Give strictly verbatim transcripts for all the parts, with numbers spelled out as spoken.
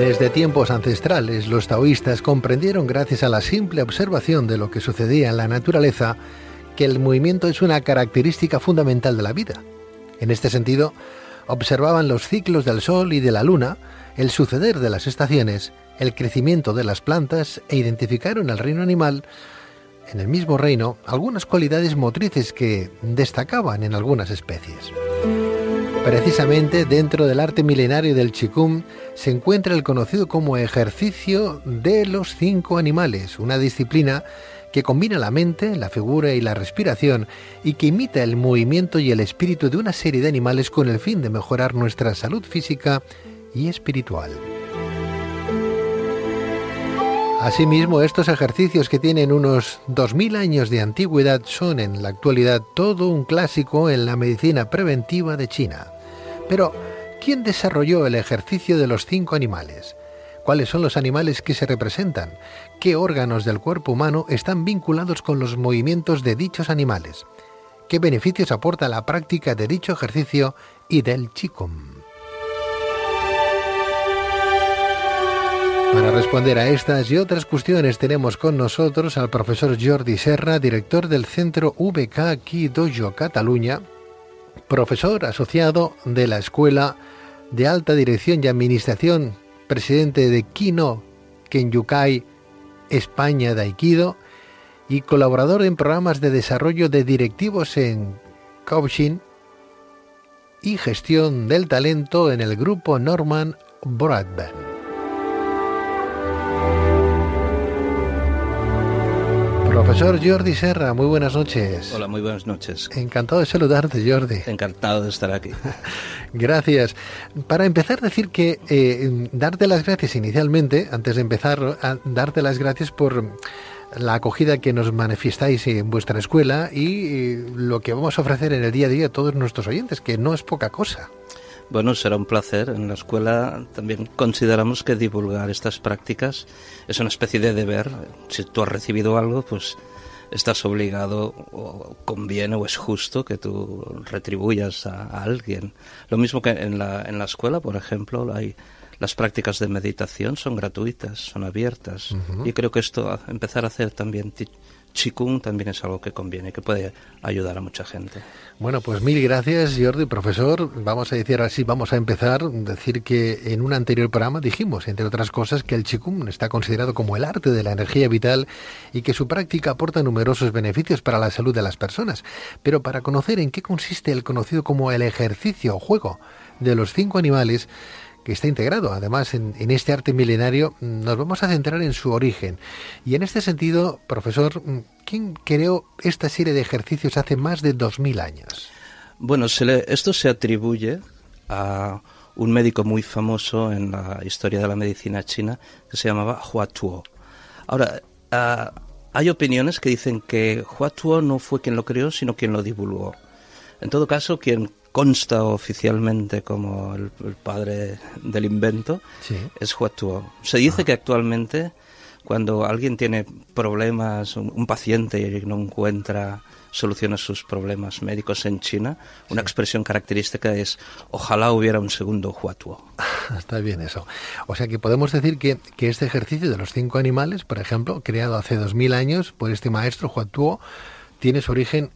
Desde tiempos ancestrales, los taoístas comprendieron, gracias a la simple observación de lo que sucedía en la naturaleza, que el movimiento es una característica fundamental de la vida. En este sentido, observaban los ciclos del sol y de la luna, el suceder de las estaciones, el crecimiento de las plantas e identificaron en el reino animal, en el mismo reino, algunas cualidades motrices que destacaban en algunas especies. Precisamente dentro del arte milenario del Qigong se encuentra el conocido como ejercicio de los cinco animales, una disciplina que combina la mente, la figura y la respiración y que imita el movimiento y el espíritu de una serie de animales con el fin de mejorar nuestra salud física y espiritual. Asimismo, estos ejercicios, que tienen unos dos mil años de antigüedad, son en la actualidad todo un clásico en la medicina preventiva de China. Pero, ¿quién desarrolló el ejercicio de los cinco animales? ¿Cuáles son los animales que se representan? ¿Qué órganos del cuerpo humano están vinculados con los movimientos de dichos animales? ¿Qué beneficios aporta la práctica de dicho ejercicio y del Qigong? Para responder a estas y otras cuestiones tenemos con nosotros al profesor Jordi Serra, director del Centro V K Qi Dojo Cataluña, profesor asociado de la Escuela de Alta Dirección y Administración, presidente de Kino Kenyukai España de Aikido y colaborador en programas de desarrollo de directivos en coaching y gestión del talento en el grupo Norman Broadband. Profesor Jordi Serra, muy buenas noches. Hola, muy buenas noches. Encantado de saludarte, Jordi. Encantado de estar aquí. Gracias. Para empezar, decir que eh, darte las gracias inicialmente, antes de empezar, a darte las gracias por la acogida que nos manifestáis en vuestra escuela y eh, lo que vamos a ofrecer en el día a día a todos nuestros oyentes, que no es poca cosa. Bueno, será un placer. En la escuela también consideramos que divulgar estas prácticas es una especie de deber. Si tú has recibido algo, pues estás obligado, o conviene o es justo que tú retribuyas a, a alguien. Lo mismo que en la, en la escuela, por ejemplo, hay las prácticas de meditación son gratuitas, son abiertas. Uh-huh. Y creo que esto, empezar a hacer también Qigong, también es algo que conviene, que puede ayudar a mucha gente. Bueno, pues mil gracias, Jordi, profesor. Vamos a decir así, vamos a empezar, decir que en un anterior programa dijimos, entre otras cosas, que el Qigong está considerado como el arte de la energía vital y que su práctica aporta numerosos beneficios para la salud de las personas. Pero para conocer en qué consiste el conocido como el ejercicio o juego de los cinco animales, que está integrado además en, en este arte milenario, nos vamos a centrar en su origen. Y en este sentido, profesor, ¿quién creó esta serie de ejercicios hace más de dos mil años? Bueno, se le, esto se atribuye a un médico muy famoso en la historia de la medicina china que se llamaba Hua Tuo. Ahora, uh, hay opiniones que dicen que Hua Tuo no fue quien lo creó, sino quien lo divulgó. En todo caso, quien consta oficialmente como el, el padre del invento, sí, es Hua Tuo. Se dice ah. que actualmente, cuando alguien tiene problemas, un, un paciente y no encuentra soluciones a sus problemas médicos en China, una sí. expresión característica es: ojalá hubiera un segundo Hua Tuo. Está bien eso. O sea que podemos decir que, que este ejercicio de los cinco animales, por ejemplo, creado hace dos mil años por este maestro Hua Tuo, tiene su origen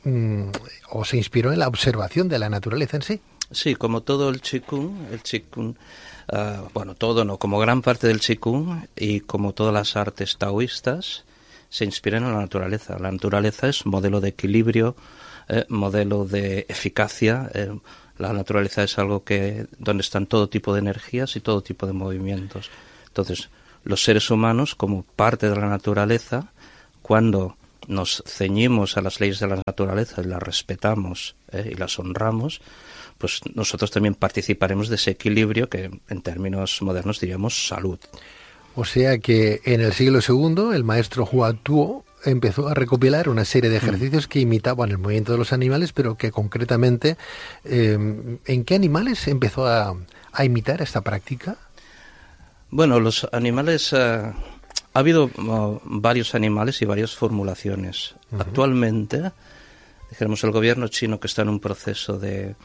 o se inspiró en la observación de la naturaleza en sí. Sí, como todo el Qigong, el Qigong, uh, bueno, todo no, como gran parte del Qigong y como todas las artes taoístas, se inspiran en la naturaleza. La naturaleza es modelo de equilibrio, eh, modelo de eficacia. Eh, la naturaleza es algo que donde están todo tipo de energías y todo tipo de movimientos. Entonces, los seres humanos, como parte de la naturaleza, cuando nos ceñimos a las leyes de la naturaleza y las respetamos eh, y las honramos, pues nosotros también participaremos de ese equilibrio que en términos modernos diríamos salud. O sea que en el siglo segundo el maestro Hua Tuo empezó a recopilar una serie de ejercicios mm. que imitaban el movimiento de los animales, pero que concretamente, eh, ¿en qué animales empezó a, a imitar esta práctica? Bueno, los animales... Uh, Ha habido uh, varios animales y varias formulaciones. Uh-huh. Actualmente, dijéramos, el gobierno chino, que está en un proceso de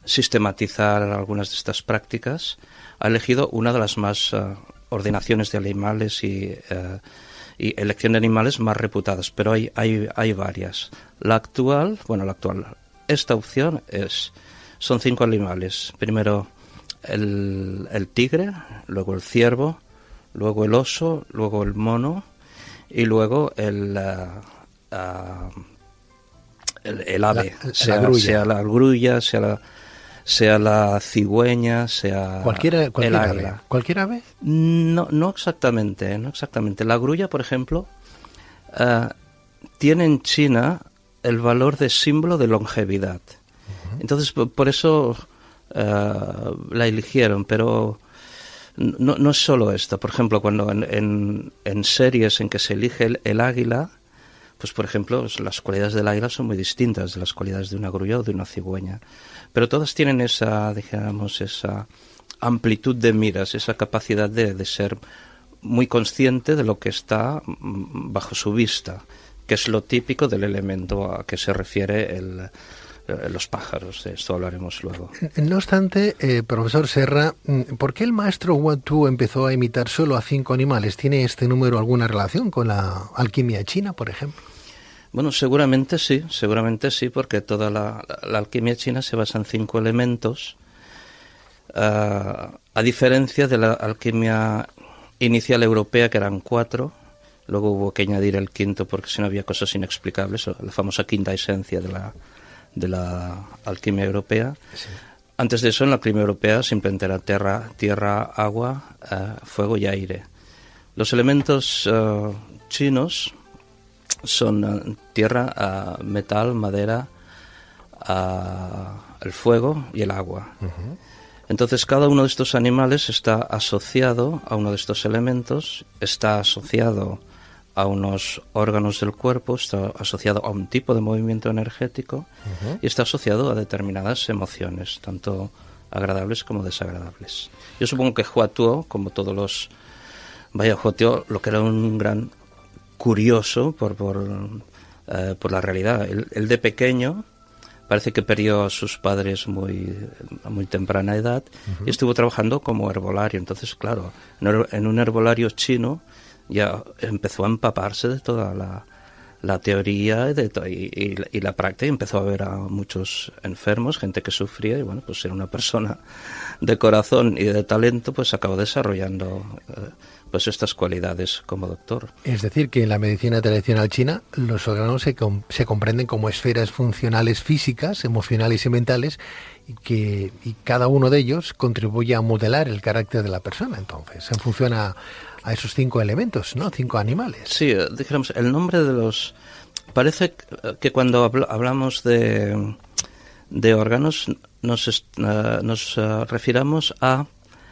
sistematizar algunas de estas prácticas, ha elegido una de las más uh, ordenaciones de animales y, uh, y elección de animales más reputadas, pero hay, hay, hay varias. La actual, bueno, la actual, esta opción es, son cinco animales. Primero el, el tigre, luego el ciervo, luego el oso, luego el mono y luego el, uh, uh, el, el ave, la, sea, la grulla. sea la grulla, sea la, sea la cigüeña, sea cualquier, cualquier el águila. Ave. ¿Cualquier ave? No, no exactamente, no exactamente. La grulla, por ejemplo, uh, tiene en China el valor de símbolo de longevidad. Uh-huh. Entonces, por, por eso uh, la eligieron, pero no, no es solo esto. Por ejemplo, cuando en, en, en series en que se elige el, el águila, pues por ejemplo, las cualidades del águila son muy distintas de las cualidades de una grulla o de una cigüeña. Pero todas tienen esa, digamos, esa amplitud de miras, esa capacidad de, de ser muy consciente de lo que está bajo su vista, que es lo típico del elemento a que se refiere el, los pájaros. De esto hablaremos luego. No obstante, eh, profesor Serra, ¿por qué el maestro Huatu empezó a imitar solo a cinco animales? ¿Tiene este número alguna relación con la alquimia china, por ejemplo? Bueno, seguramente sí, seguramente sí, porque toda la, la, la alquimia china se basa en cinco elementos, uh, a diferencia de la alquimia inicial europea, que eran cuatro. Luego hubo que añadir el quinto porque si no había cosas inexplicables, la famosa quinta esencia de la, de la alquimia europea. Sí. Antes de eso, en la alquimia europea simplemente era tierra, tierra agua, uh, fuego y aire. Los elementos uh, chinos son uh, tierra, uh, metal, madera, uh, el fuego y el agua. Uh-huh. Entonces cada uno de estos animales está asociado a uno de estos elementos, está asociado a unos órganos del cuerpo, está asociado a un tipo de movimiento energético uh-huh. y está asociado a determinadas emociones, tanto agradables como desagradables. Yo supongo que Huatuo, como todos los... Vaya, Huatuo, lo que era un gran curioso por, por, eh, por la realidad. Él, él de pequeño parece que perdió a sus padres muy, a muy temprana edad uh-huh. y estuvo trabajando como herbolario. Entonces, claro, en un herbolario chino ya empezó a empaparse de toda la, la teoría y, de to- y, y, y la práctica, y empezó a ver a muchos enfermos, gente que sufría, y bueno, pues era una persona de corazón y de talento, pues acabó desarrollando eh, pues estas cualidades como doctor. Es decir, que en la medicina tradicional china los órganos se, com- se comprenden como esferas funcionales físicas, emocionales y mentales, y que y cada uno de ellos contribuye a modelar el carácter de la persona, entonces, en función a, a esos cinco elementos, ¿no? Cinco animales. Sí, dijéramos, el nombre de los... Parece que cuando habl- hablamos de, de órganos nos, est- uh, nos uh, refiramos a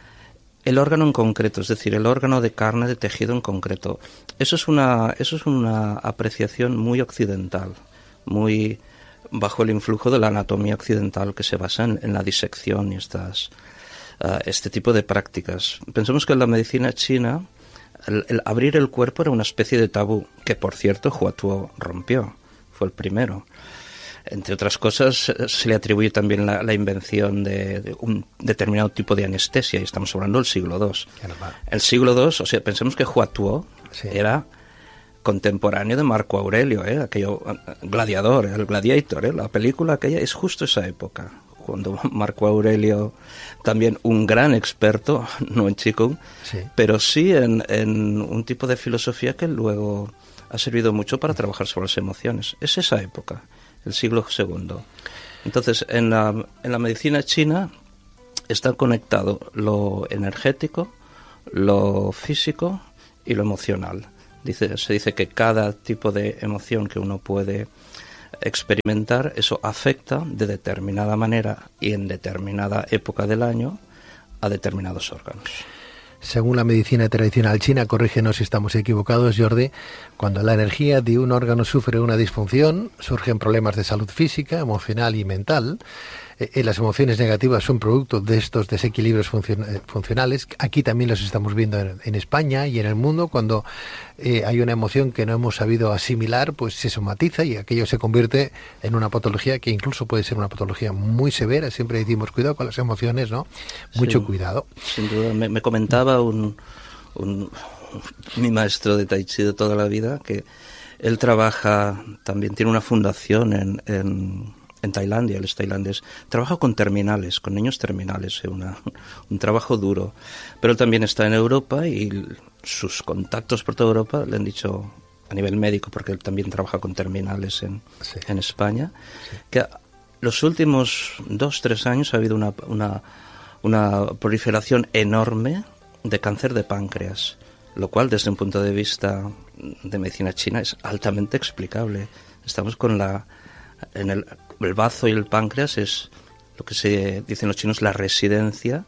el órgano en concreto, es decir, el órgano de carne, de tejido en concreto. Eso es una, eso es una apreciación muy occidental, muy bajo el influjo de la anatomía occidental, que se basa en, en la disección y estas, uh, este tipo de prácticas. Pensemos que en la medicina china el, el abrir el cuerpo era una especie de tabú, que por cierto Huatuo rompió, fue el primero. Entre otras cosas, se le atribuye también la, la invención de, de un determinado tipo de anestesia, y estamos hablando del siglo dos. El siglo dos, o sea, pensemos que Huatuo sí. era contemporáneo de Marco Aurelio, ¿eh? Aquello gladiador, el Gladiator, ¿eh? La película aquella es justo esa época, cuando Marco Aurelio, también un gran experto, no en Qigong, sí. pero sí en, en un tipo de filosofía que luego ha servido mucho para trabajar sobre las emociones. Es esa época, el siglo segundo. Entonces, en la, en la medicina china está conectado lo energético, lo físico y lo emocional. Dice, se dice que cada tipo de emoción que uno puede experimentar, eso afecta de determinada manera y en determinada época del año a determinados órganos. Según la medicina tradicional china, corrígenos si estamos equivocados, Jordi, cuando la energía de un órgano sufre una disfunción, surgen problemas de salud física, emocional y mental. eh, las emociones negativas son producto de estos desequilibrios funcion- funcionales. Aquí también los estamos viendo en, en España y en el mundo. Cuando eh, hay una emoción que no hemos sabido asimilar, pues se somatiza y aquello se convierte en una patología que incluso puede ser una patología muy severa. Siempre decimos cuidado con las emociones, ¿no? Mucho sí, cuidado. Sin duda. Me, me comentaba un, un mi maestro de Tai Chi de toda la vida que él trabaja, también tiene una fundación en, en, en Tailandia, él es tailandés, trabaja con terminales, con niños terminales, eh, una, un trabajo duro, pero él también está en Europa y sus contactos por toda Europa le han dicho, a nivel médico, porque él también trabaja con terminales en, sí. en España, sí. que los últimos dos, tres años ha habido una, una, una proliferación enorme de cáncer de páncreas, lo cual desde un punto de vista de medicina china es altamente explicable. Estamos con la en el, el bazo y el páncreas es lo que se dicen los chinos la residencia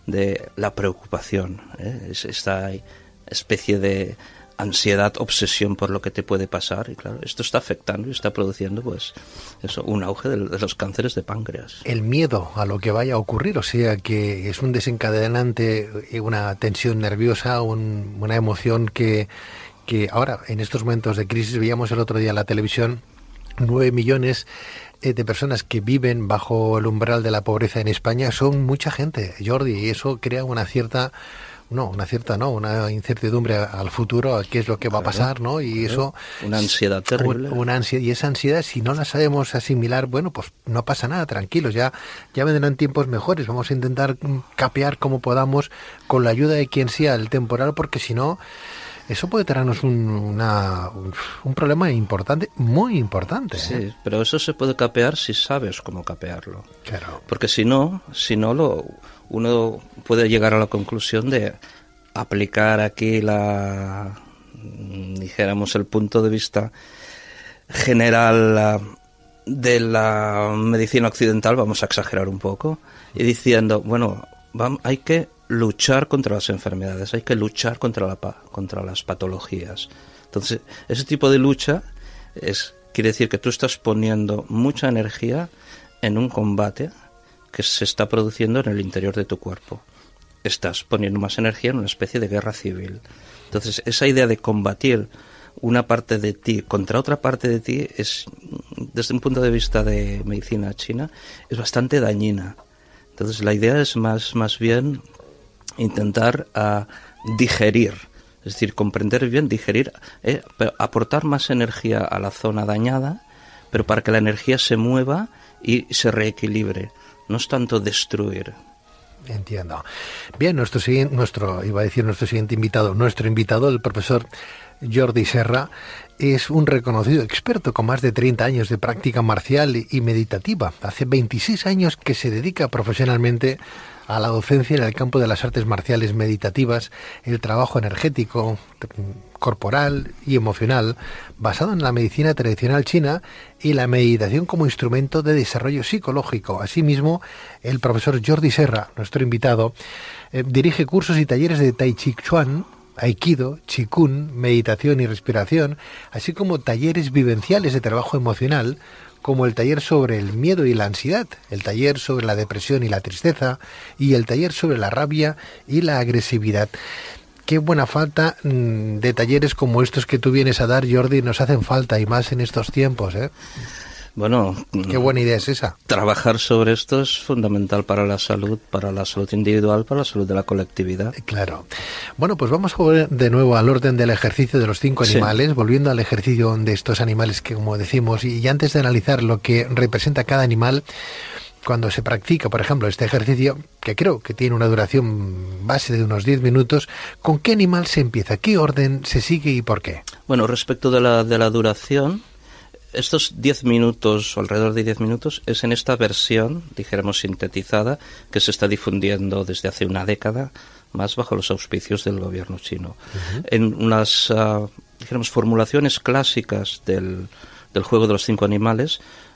de la preocupación, ¿eh? Es esta especie de ansiedad, obsesión por lo que te puede pasar, y claro, esto está afectando y está produciendo pues eso, un auge de, de los cánceres de páncreas. El miedo a lo que vaya a ocurrir, o sea que es un desencadenante, una tensión nerviosa, un, una emoción que, que ahora en estos momentos de crisis, veíamos el otro día en la televisión, nueve millones de personas que viven bajo el umbral de la pobreza en España, son mucha gente, Jordi, y eso crea una cierta No, una cierta, no, una incertidumbre al futuro, a qué es lo que va claro, a pasar, ¿no? Y claro, eso... Una ansiedad terrible. Un, una ansiedad, y esa ansiedad, si no la sabemos asimilar, bueno, pues no pasa nada, tranquilos, ya, ya vendrán tiempos mejores, vamos a intentar capear como podamos con la ayuda de quien sea el temporal, porque si no, eso puede traernos un, una, un, un problema importante, muy importante. ¿eh? Sí, pero eso se puede capear si sabes cómo capearlo. Claro. Porque si no, si no lo... uno puede llegar a la conclusión de aplicar aquí la, dijéramos, el punto de vista general de la medicina occidental, vamos a exagerar un poco, y diciendo, bueno, vamos, hay que luchar contra las enfermedades, hay que luchar contra, la, contra las patologías. Entonces, ese tipo de lucha es, quiere decir que tú estás poniendo mucha energía en un combate que se está produciendo en el interior de tu cuerpo. Estás poniendo más energía en una especie de guerra civil. Entonces, esa idea de combatir una parte de ti contra otra parte de ti es, desde un punto de vista de medicina china, es bastante dañina. Entonces, la idea es más, más bien intentar uh, digerir, es decir, comprender bien, digerir, eh, aportar más energía a la zona dañada, pero para que la energía se mueva y se reequilibre. No es tanto destruir. Entiendo. Bien, nuestro siguiente, nuestro, iba a decir nuestro siguiente invitado, nuestro invitado, el profesor Jordi Serra, es un reconocido experto con más de treinta años de práctica marcial y meditativa. Hace veintiséis años que se dedica profesionalmente a la docencia en el campo de las artes marciales meditativas, el trabajo energético, corporal y emocional, basado en la medicina tradicional china y la meditación como instrumento de desarrollo psicológico. Asimismo, el profesor Jordi Serra, nuestro invitado, eh, dirige cursos y talleres de Tai Chi Chuan, Aikido, Qigong, meditación y respiración, así como talleres vivenciales de trabajo emocional, como el taller sobre el miedo y la ansiedad, el taller sobre la depresión y la tristeza, y el taller sobre la rabia y la agresividad. Qué buena falta mmm, de talleres como estos que tú vienes a dar, Jordi, nos hacen falta, y más en estos tiempos, ¿eh? Bueno, qué buena idea es esa. Trabajar sobre esto es fundamental para la salud, para la salud individual, para la salud de la colectividad. Claro. Bueno, pues vamos a volver de nuevo al orden del ejercicio de los cinco animales, sí. Volviendo al ejercicio de estos animales que, como decimos, y, y antes de analizar lo que representa cada animal, cuando se practica, por ejemplo, este ejercicio, que creo que tiene una duración base de unos diez minutos, ¿con qué animal se empieza? ¿Qué orden se sigue y por qué? Bueno, respecto de la, de la duración, estos diez minutos, o alrededor de diez minutos, es en esta versión, dijéramos, sintetizada, que se está difundiendo desde hace una década, más bajo los auspicios del gobierno chino. Uh-huh. En unas, uh, dijéramos, formulaciones clásicas del, del juego de los cinco animales,